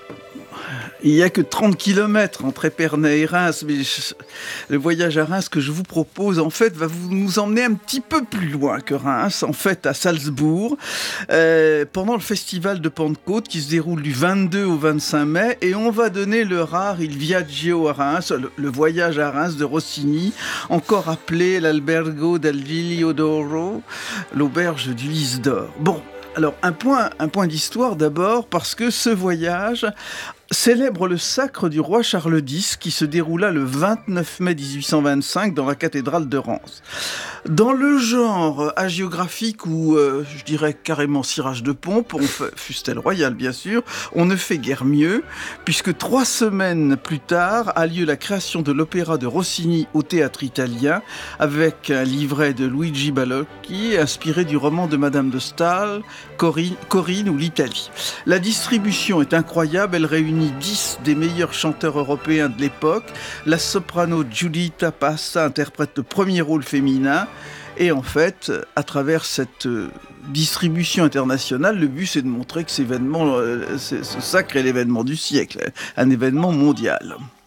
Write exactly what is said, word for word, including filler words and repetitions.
Il n'y a que trente kilomètres entre Épernay et Reims, mais je- le voyage à Reims que je vous propose, en fait, va vous nous emmener un petit peu plus loin que Reims, en fait, à Salzbourg, euh, pendant le festival de Pentecôte qui se déroule du vingt-deux au vingt-cinq mai, et on va donner le rare Il Viaggio à Reims, le, le voyage à Reims de Rossini, encore appelé l'Albergo del Giglio d'Oro, l'auberge du Lys d'Or. Bon. Alors, un point, un point d'histoire d'abord, parce que ce voyage célèbre le sacre du roi Charles X qui se déroula le vingt-neuf mai mille huit cent vingt-cinq dans la cathédrale de Reims. Dans le genre hagiographique ou, euh, je dirais carrément cirage de pompe, on fait, fût-elle royale bien sûr, on ne fait guère mieux, puisque trois semaines plus tard a lieu la création de l'opéra de Rossini au théâtre italien, avec un livret de Luigi Ballocchi, inspiré du roman de Madame de Staël, Corinne, Corinne ou l'Italie. La distribution est incroyable, elle réunit dix des meilleurs chanteurs européens de l'époque. La soprano Giuditta Passa interprète le premier rôle féminin. Et en fait, à travers cette euh, distribution internationale, le but c'est de montrer que cet événement, euh, ce sacre est l'événement du siècle, un événement mondial.